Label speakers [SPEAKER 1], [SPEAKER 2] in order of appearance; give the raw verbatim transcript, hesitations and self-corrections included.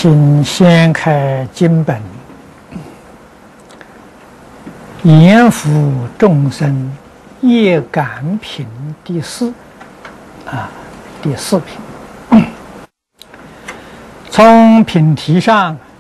[SPEAKER 1] 请掀开经本，严福众生业感品第四啊，第四品。从品题上